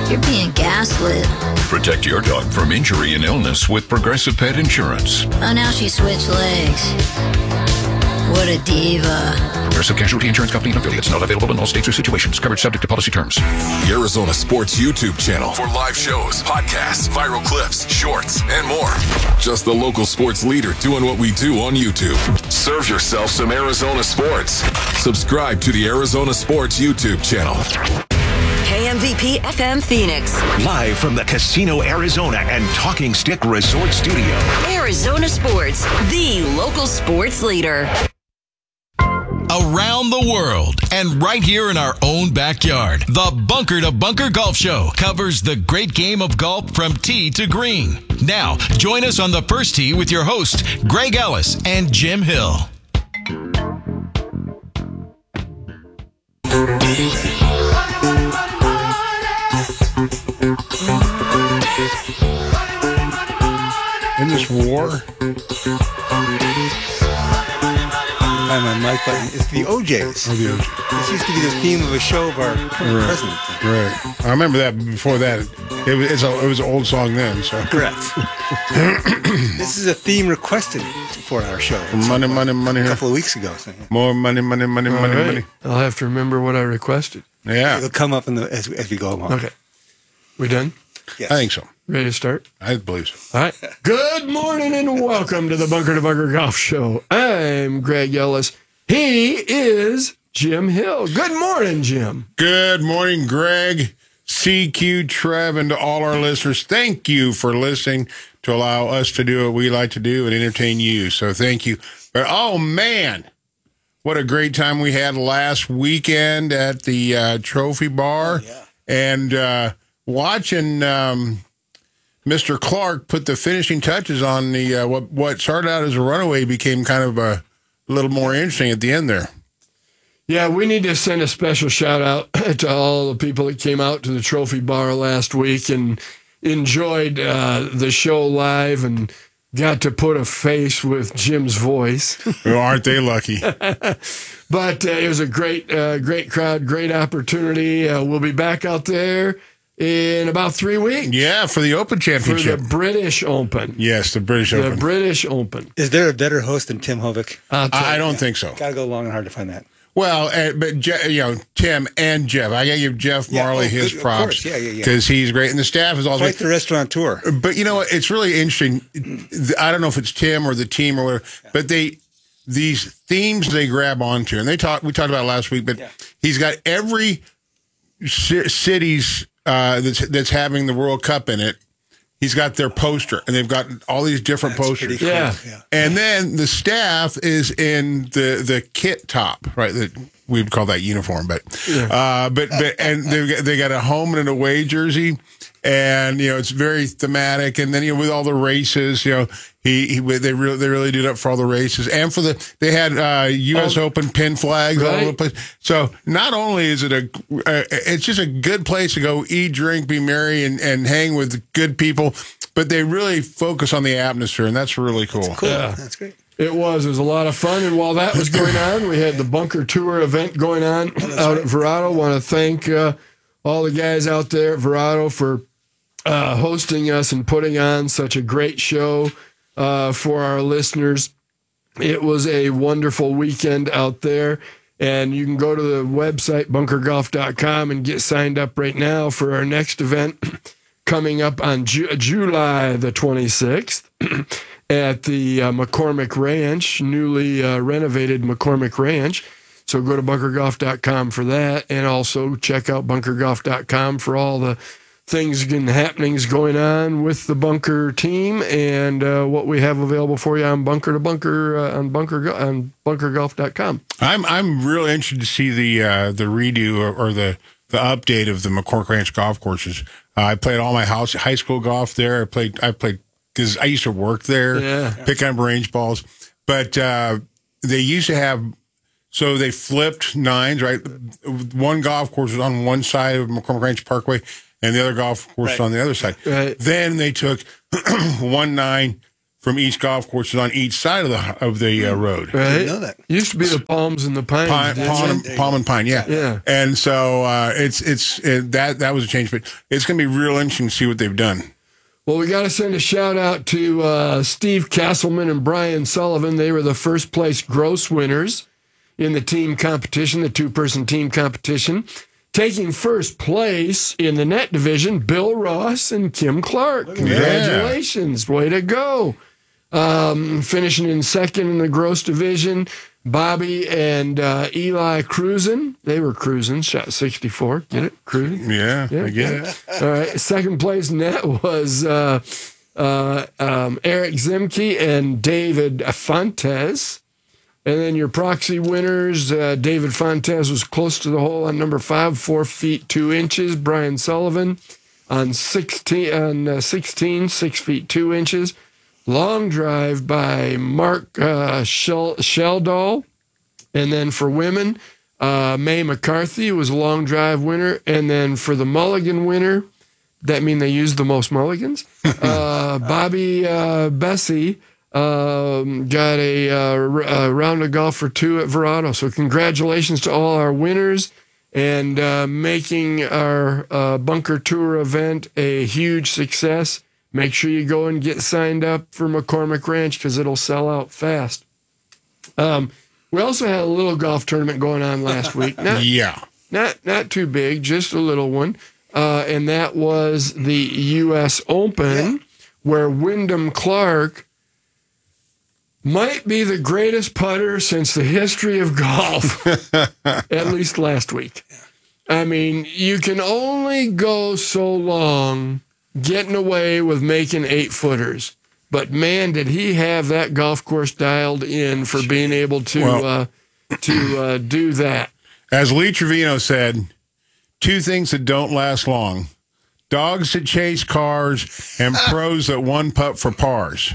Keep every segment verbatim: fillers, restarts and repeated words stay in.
You're being gaslit. Protect your dog from injury and illness with Progressive Pet Insurance. Oh, now she switched legs. What a diva. Progressive Casualty Insurance Company and affiliates. Not available in all states or situations. Coverage subject to policy terms. The Arizona Sports YouTube channel for live shows, podcasts, viral clips, shorts, and more. Just the local sports leader doing what we do on YouTube. Serve yourself some Arizona sports. Subscribe to the Arizona Sports YouTube channel. K M V P F M Phoenix. Live from the Casino Arizona and Talking Stick Resort Studio. Arizona Sports, the local sports leader. Around the world and right here in our own backyard, the Bunker to Bunker Golf Show covers the great game of golf from tee to green. Now, join us on the first tee with your hosts, Greg Ellis and Jim Hill. In this war, Find my mic button. It's the O Js. oh, the O J. This used to be the theme of a show of our current Right. president. Right. I remember that. Before that, it was it's a, it was an old song then. So Correct. This is a theme requested for our show. money, money, money. A couple of weeks ago. So, yeah. More money, money, money, All money, right. money. I'll have to remember what I requested. Yeah, It'll come up in the as, as we go along. Okay. We done? Yes. I think so. Ready to start? I believe so. All right. Good morning and welcome to the Bunker to Bunker Golf Show. I'm Greg Ellis. He is Jim Hill. Good morning, Jim. Good morning, Greg, C Q, Trev, and to all our listeners. Thank you for listening to allow us to do what we like to do and entertain you. So thank you. But oh man, what a great time we had last weekend at the uh, Trophy Bar, Oh, yeah. and uh, watching um, Mister Clark put the finishing touches on the uh, what what started out as a runaway became kind of a little more interesting at the end there. Yeah, we need to send a special shout out to all the people that came out to the Trophy Bar last week and enjoyed uh, the show live and got to put a face with Jim's voice. Well, aren't they lucky? But uh, it was a great, uh, great crowd, great opportunity. Uh, we'll be back out there in about three weeks. Yeah, for the Open For Championship. the British Open. Yes, the British The Open. British Open. Is there a better host than Tim Hovick? I'll tell I, I you. don't think so. Got to go long and hard to find that. Well, uh, but Je- you know, Tim and Jeff. I got to give Jeff Yeah, Marley oh, his good, of props. course. Yeah, yeah, yeah. Because he's great, and the staff is also. Quite the restaurateur. But you know what? It's really interesting. I don't know if it's Tim or the team or whatever, but they these themes they grab onto, and they talked. We talked about it last week, but Yeah. he's got every ci- city's uh, that's that's having the World Cup in it. He's got their poster, and they've got all these different That's posters. pretty cool. Yeah. yeah. And then the staff is in the the kit top, right? The, we'd call that uniform, but uh, but but and they got, they got a home and an away jersey, and you know it's very thematic. And then you know with all the races, you know he, he they really they really did up for all the races and for the they had uh, U S Oh, Open pin flags all over right. the place. So not only is it a uh, it's just a good place to go eat, drink, be merry, and and hang with good people. But they really focus on the atmosphere, and that's really cool. Cool. Yeah. That's great. It was. It was a lot of fun. And while that was going on, we had the Bunker Tour event going on out at Verado. Want to thank uh, all the guys out there at Verado for uh, hosting us and putting on such a great show uh, for our listeners. It was a wonderful weekend out there. And you can go to the website, bunker golf dot com, and get signed up right now for our next event coming up on Ju- July the twenty-sixth. At the uh, McCormick Ranch, newly uh, renovated McCormick Ranch. So go to bunker golf dot com for that, and also check out bunker golf dot com for all the things and happenings going on with the Bunker team and uh, what we have available for you on Bunker to Bunker uh, on Bunker on bunker golf dot com. I'm I'm really interested to see the uh, the redo or, or the the update of the McCormick Ranch golf courses. Uh, I played all my house high school golf there. I played I played. Because I used to work there, Yeah. pick up range balls. But uh, they used to have, so they flipped nines, right? One golf course was on one side of McCormick Ranch Parkway, and the other golf course Right. was on the other side. Right. Then they took one nine from each golf course is on each side of the of the uh, road. Right. I didn't know that. Used to be the palms and the pines. Pine, didn't palm, it? and, palm and pine, yeah, Yeah. And so uh, it's it's it, that that was a change, but it's going to be real interesting to see what they've done. Well, we got to send a shout out to uh, Steve Castleman and Brian Sullivan. They were the first place gross winners in the team competition, the two person team competition. Taking first place in the net division, Bill Ross and Kim Clark. Congratulations. Way to go. Um, finishing in second in the gross division, Bobby and uh, Eli cruising. They were cruising, shot sixty-four. Get it? Cruising? Yeah, Yeah. I get it. All right. Second place net was uh, uh, um, Eric Zimke and David Fontes. And then your proxy winners, uh, David Fontes was close to the hole on number five, four feet two inches. Brian Sullivan on sixteen, on uh, sixteen, six feet two inches. Long drive by Mark uh, Shel- Sheldall. And then for women, uh, Mae McCarthy was a long drive winner. And then for the mulligan winner, that mean they used the most mulligans, uh, Bobby uh, Bessie um, got a, uh, a round of golf for two at Verado. So congratulations to all our winners and uh, making our uh, Bunker Tour event a huge success. Make sure you go and get signed up for McCormick Ranch because it'll sell out fast. Um, we also had a little golf tournament going on last week. Not, Yeah. not not too big, just a little one. Uh, and that was the U S Open, where Wyndham Clark might be the greatest putter since the history of golf, at least last week. I mean, you can only go so long getting away with making eight footers. But man, did he have that golf course dialed in for being able to Well, uh, to uh, do that. As Lee Trevino said, two things that don't last long: dogs that chase cars and pros that one putt for pars.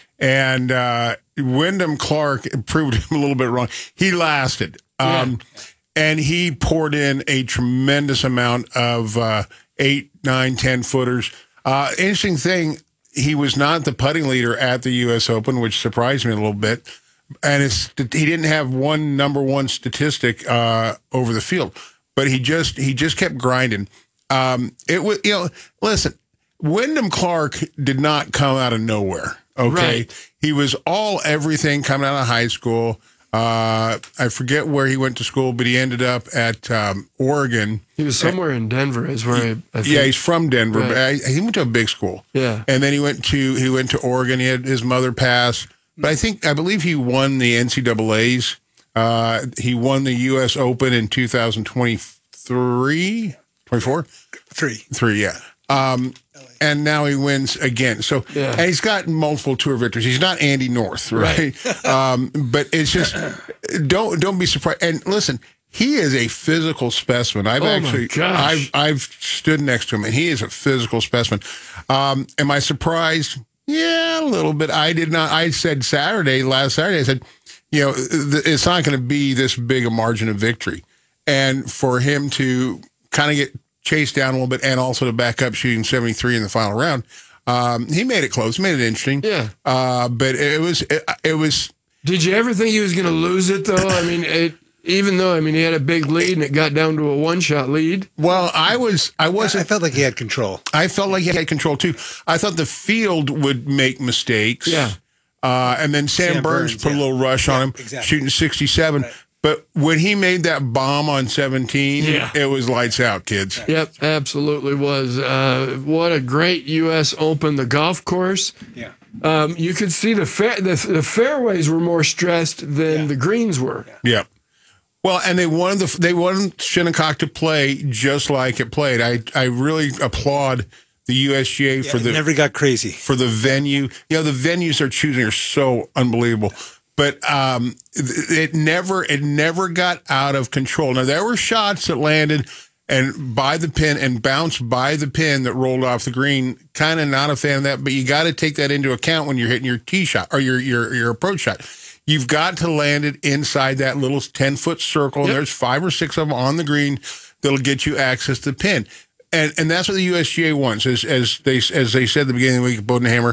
And uh, Wyndham Clark proved him a little bit wrong. He lasted. Um, and he poured in a tremendous amount of uh, eight, nine, ten footers. Uh, interesting thing, he was not the putting leader at the U S Open, which surprised me a little bit. And it's, he didn't have one number one statistic uh, over the field, but he just he just kept grinding. Um, it was, you know, listen, Wyndham Clark did not come out of nowhere. Okay, Right. He was all everything coming out of high school. Uh, I forget where he went to school, but he ended up at um, Oregon. He was somewhere in Denver, is where I, I think. Yeah, he's from Denver, Right. but I, he went to a big school. Yeah. And then he went to he went to Oregon. He had his mother pass, but I think I believe he won the N C double A's. Uh, he won the U S Open in two thousand twenty-three, twenty-four? Three. Three, yeah. Um, and now he wins again. So Yeah. and he's got multiple tour victories. He's not Andy North, right? um, but it's just don't don't be surprised. And listen, he is a physical specimen. I've Oh, my actually gosh. I've I've stood next to him, and he is a physical specimen. Um, am I surprised? Yeah, a little bit. I did not. I said Saturday, last Saturday, I said, you know, th- it's not going to be this big a margin of victory, and for him to kind of get chased down a little bit, and also to back up shooting seventy-three in the final round, um, he made it close, made it interesting. Yeah. Uh, but it was it, it was. Did you ever think he was going to lose it, though? I mean, it, even though, I mean, he had a big lead and it got down to a one-shot lead. Well, I was I I wasn't. felt like he had control. I felt like he had control too. I thought the field would make mistakes. Yeah. Uh, and then Sam, Sam Burns, Burns, put yeah. a little rush on Yeah, him, exactly. shooting sixty-seven. Right. But when he made that bomb on seventeen, Yeah. it was lights out, kids. Yep, absolutely was. Uh, what a great U S Open, the golf course. Yeah. Um, you could see the, fa- the the fairways were more stressed than Yeah. the greens were. Yep. Well, and they wanted the they wanted Shinnecock to play just like it played. I I really applaud the U S G A Yeah, for it the never got crazy. for the venue. You know, the venues they're choosing are so unbelievable. But um, it never it never got out of control. Now, there were shots that landed and by the pin and bounced by the pin that rolled off the green. Kind of not a fan of that, but you got to take that into account when you're hitting your tee shot or your your your approach shot. You've got to land it inside that little ten-foot circle, and Yep. there's five or six of them on the green that'll get you access to the pin. And and that's what the U S G A wants. As as they as they said at the beginning of the week at Bodenhammer,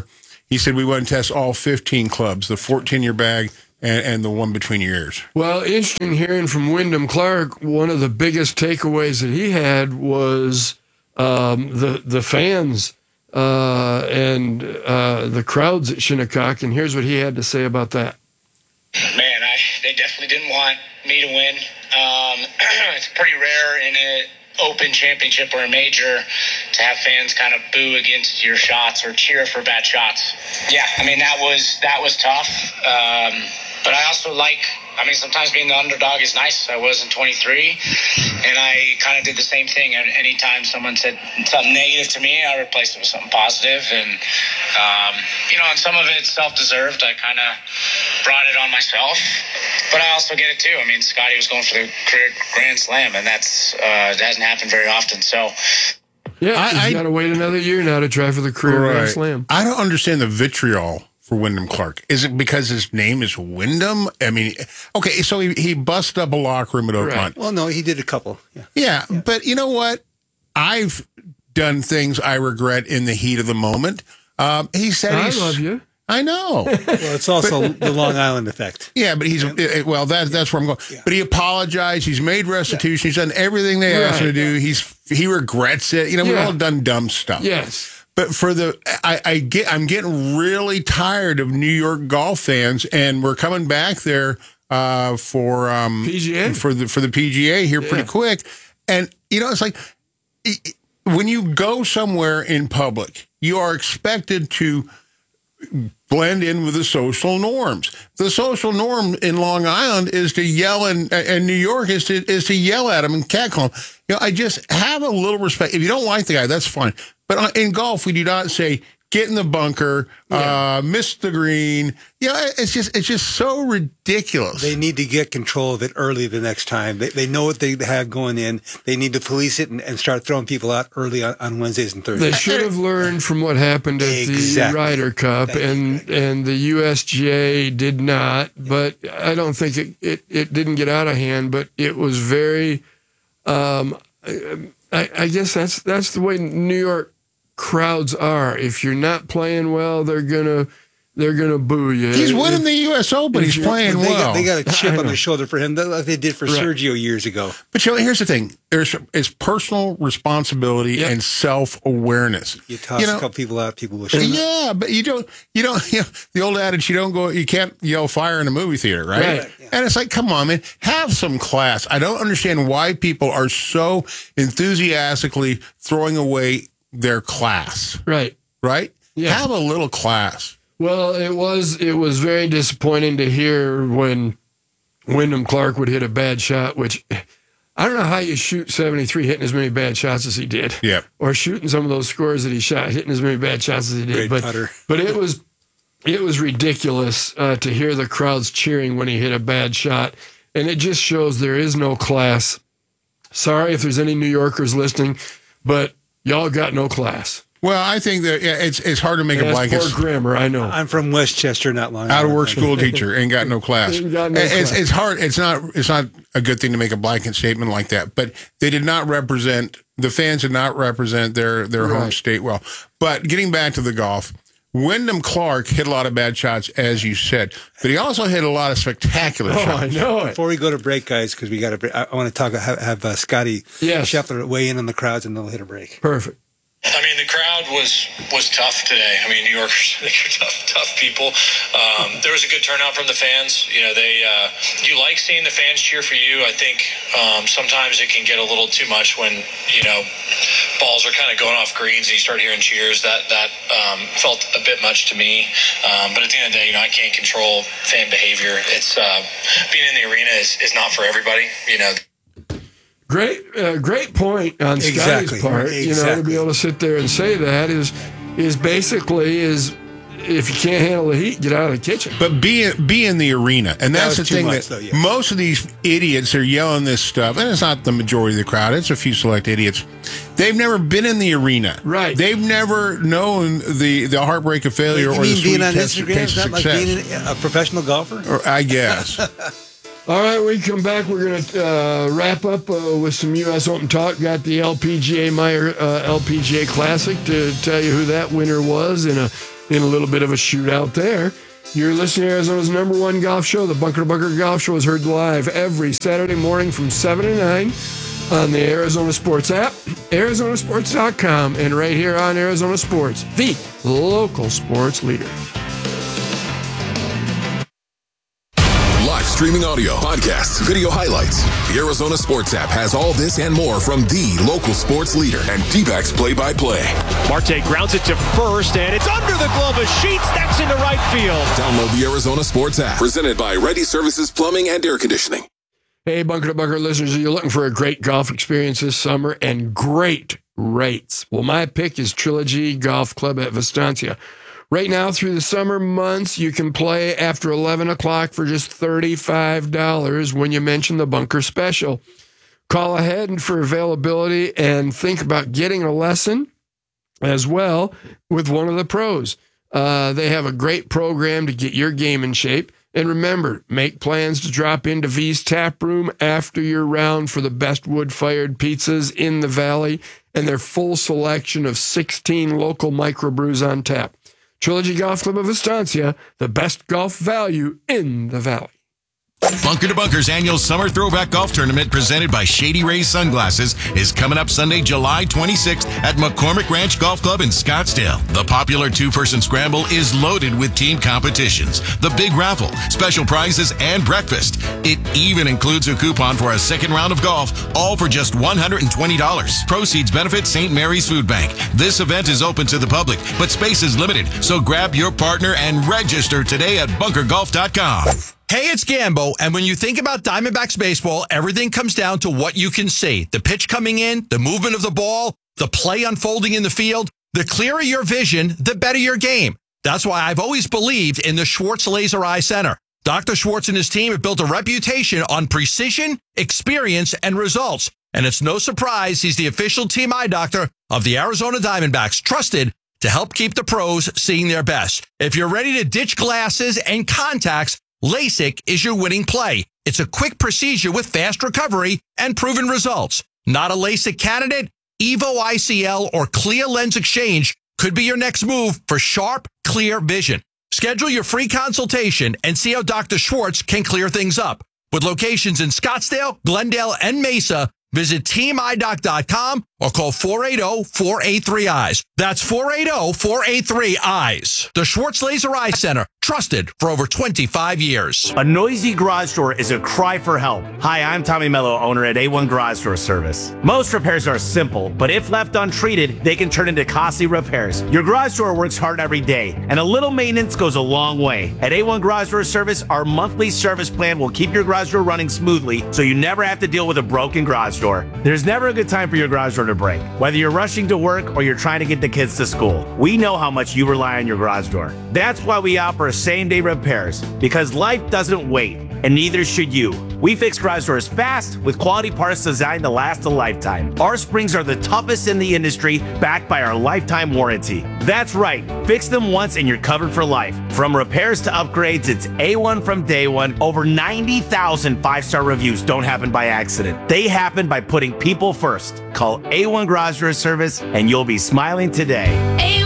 He said we want to test all fifteen clubs, the fourteen-year bag and, and the one between your ears. Well, interesting hearing from Wyndham Clark. One of the biggest takeaways that he had was um, the the fans uh, and uh, the crowds at Shinnecock, and here's what he had to say about that. Man, I, they definitely didn't want me to win. Um, it's pretty rare in an open championship or a major to have fans kind of boo against your shots or cheer for bad shots. Yeah, I mean, that was that was tough. Um, but I also like, I mean, sometimes being the underdog is nice. I was in twenty-three, and I kind of did the same thing. Anytime someone said something negative to me, I replaced it with something positive. And, um, you know, and some of it's self-deserved. I kind of brought it on myself. But I also get it, too. I mean, Scotty was going for the career Grand Slam, and that's uh, that hasn't happened very often. So, yeah, he's got to wait another year now to try for the career Right. Grand Slam. I don't understand the vitriol for Wyndham Clark. Is it because his name is Wyndham? I mean, okay, so he, he busted up a locker room at Oakmont. Right. Well, no, he did a couple. Yeah. Yeah, yeah, but you know what? I've done things I regret in the heat of the moment. Um, he said I he's, love you. I know. Well, it's also the Long Island effect. Yeah, but he's uh, well. That that's where I'm going. Yeah. But he apologized. He's made restitution. He's done everything they asked him to do. He's he regrets it. You know, we've Yeah. all done dumb stuff. Yes. But for the, I, I get, I'm getting really tired of New York golf fans, and we're coming back there uh, for um, P G A for the for the P G A here Yeah. pretty quick. And you know, it's like it, when you go somewhere in public, you are expected to blend in with the social norms. The social norm in Long Island is to yell, and and New York is to is to yell at them and catcall them. You know, I just have a little respect. If you don't like the guy, that's fine. But in golf, we do not say get in the bunker, yeah. uh, miss the green. Yeah, it's just it's just so ridiculous. They need to get control of it early the next time. They they know what they have going in. They need to police it and, and start throwing people out early on, on Wednesdays and Thursdays. They should have learned from what happened at Exactly. the Ryder Cup, Thank and you. and the U S G A did not. But I don't think it, it, it didn't get out of hand. But it was very. Um, I, I guess that's that's the way New York crowds are. If you're not playing well, they're gonna they're gonna boo you. He's winning If- the U S Open. He's playing they well. Got, they got a chip I on know. their shoulder for him, like they did for Right. Sergio years ago. But you know, here's the thing: there's it's personal responsibility Yep. and self awareness. You toss You know, a couple people out, people will shut up. yeah, but you don't, you don't, you know, the old adage, you don't go, you can't yell fire in a movie theater, right? Right, yeah. And it's like, come on, man, have some class. I don't understand why people are so enthusiastically throwing away their class, Right. right? Yeah. Have a little class. Well, it was it was very disappointing to hear when Wyndham Clark would hit a bad shot, which I don't know how you shoot seventy-three hitting as many bad shots as he did. Yep. Or shooting some of those scores that he shot, hitting as many bad shots as he did. Great but putter. but it was it was ridiculous uh, to hear the crowds cheering when he hit a bad shot. And it just shows there is no class. Sorry if there's any New Yorkers listening, but y'all got no class. Well, I think that yeah, it's it's hard to make And a that's blanket. poor grammar, I know. I'm from Westchester, not Long Island. Out of work school teacher ain't got no class. Ain't got no it's class. it's hard. It's not it's not a good thing to make a blanket statement like that. But they did not represent the fans did not represent their their home Right. state well. But getting back to the golf, Wyndham Clark hit a lot of bad shots, as you said, but he also hit a lot of spectacular Oh, I shots. know it. Before we go to break, guys, because we got to break, I, I want to talk, have, have uh, Scotty Yes. Scheffler weigh in on the crowds and then we'll hit a break. Perfect. I mean, the crowd was was tough today. I mean, New Yorkers, they're tough, tough people. Um, there was a good turnout from the fans. You know, they uh, you like seeing the fans cheer for you. I think um, sometimes it can get a little too much when, you know, balls are kind of going off greens and you start hearing cheers. That that um, felt a bit much to me. Um, but at the end of the day, you know, I can't control fan behavior. It's uh, being in the arena is, is not for everybody. You know. Great, uh, great point on Exactly. Scotty's part. You know, to Exactly. be able to sit there and say that is is basically is if you can't handle the heat, get out of the kitchen. But be be in the arena, and That that's the was too thing much, that though, yeah. most of these idiots are yelling this stuff, and it's not the majority of the crowd; it's a few select idiots. They've never been in the arena, Right. They've never known the the heartbreak of failure You or the mean sweet being on taste, Instagram taste is of not like success. being a professional golfer? Or, I guess. All right, we come back. We're going to uh, wrap up uh, with some U S Open talk. Got the L P G A Meyer uh, L P G A Classic to tell you who that winner was, and a in a little bit of a shootout there. You're listening to Arizona's number one golf show. The Bunker to Bunker Golf Show is heard live every Saturday morning from seven to nine on the Arizona Sports app, Arizona Sports dot com, and right here on Arizona Sports, the local sports leader. Live streaming audio, podcasts, video highlights. The Arizona Sports app has all this and more from the local sports leader and D-backs play-by-play. Marte grounds it to first, and it's under the glove of Sheets. That's into right field. Download the Arizona Sports app, presented by Ready Services Plumbing and Air Conditioning. Hey, Bunker to Bunker listeners, are you looking for a great golf experience this summer and great rates? Well, my pick is Trilogy Golf Club at Vistancia. Right now, through the summer months, you can play after eleven o'clock for just thirty-five dollars when you mention the Bunker Special. Call ahead for availability and think about getting a lesson as well with one of the pros. Uh, they have a great program to get your game in shape. And remember, make plans to drop into V's Tap Room after your round for the best wood-fired pizzas in the Valley and their full selection of sixteen local microbrews on tap. Trilogy Golf Club of Estancia, the best golf value in the Valley. Bunker to Bunker's annual Summer Throwback Golf Tournament presented by Shady Rays Sunglasses is coming up Sunday, July twenty-sixth at McCormick Ranch Golf Club in Scottsdale. The popular two-person scramble is loaded with team competitions, the big raffle, special prizes, and breakfast. It even includes a coupon for a second round of golf, all for just one hundred twenty dollars. Proceeds benefit Saint Mary's Food Bank. This event is open to the public, but space is limited, so grab your partner and register today at bunker golf dot com. Hey, it's Gambo, and when you think about Diamondbacks baseball, everything comes down to what you can see. The pitch coming in, the movement of the ball, the play unfolding in the field. The clearer your vision, the better your game. That's why I've always believed in the Schwartz Laser Eye Center. Doctor Schwartz and his team have built a reputation on precision, experience, and results. And it's no surprise he's the official team eye doctor of the Arizona Diamondbacks, trusted to help keep the pros seeing their best. If you're ready to ditch glasses and contacts, LASIK is your winning play. It's a quick procedure with fast recovery and proven results. Not a LASIK candidate? Evo I C L or Clear Lens Exchange could be your next move for sharp, clear vision. Schedule your free consultation and see how Doctor Schwartz can clear things up. With locations in Scottsdale, Glendale, and Mesa, visit team eye doc dot com or call four eight zero, four eight three, eyes. That's four eight zero, four eight three, eyes. The Schwartz Laser Eye Center, trusted for over twenty-five years. A noisy garage door is a cry for help. Hi, I'm Tommy Mello, owner at A one Garage Door Service. Most repairs are simple, but if left untreated, they can turn into costly repairs. Your garage door works hard every day, and a little maintenance goes a long way. At A one Garage Door Service, our monthly service plan will keep your garage door running smoothly, so you never have to deal with a broken garage door. There's never a good time for your garage door to break. Whether you're rushing to work or you're trying to get the kids to school, we know how much you rely on your garage door. That's why we offer same-day repairs, because life doesn't wait, and neither should you. We fix garage doors fast with quality parts designed to last a lifetime. Our springs are the toughest in the industry, backed by our lifetime warranty. That's right, fix them once and you're covered for life. From repairs to upgrades, it's A one from day one. Over ninety thousand five-star reviews don't happen by accident. They happen by putting people first. Call A one Garage Door Service and you'll be smiling today. A